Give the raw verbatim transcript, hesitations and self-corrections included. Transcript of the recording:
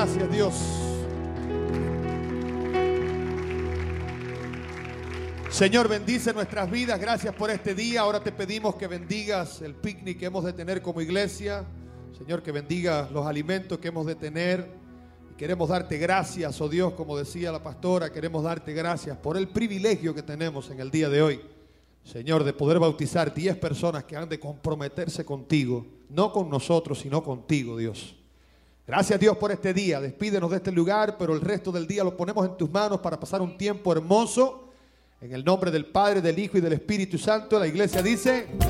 Gracias, Dios. Señor, bendice nuestras vidas. Gracias por este día. Ahora te pedimos que bendigas el picnic que hemos de tener como iglesia. Señor, que bendiga los alimentos que hemos de tener. Y queremos darte gracias, oh Dios, como decía la pastora, queremos darte gracias por el privilegio que tenemos en el día de hoy, Señor, de poder bautizar diez personas que han de comprometerse contigo, no con nosotros, sino contigo, Dios. Gracias, Dios, por este día. Despídenos de este lugar, pero el resto del día lo ponemos en tus manos para pasar un tiempo hermoso. En el nombre del Padre, del Hijo y del Espíritu Santo, la iglesia dice...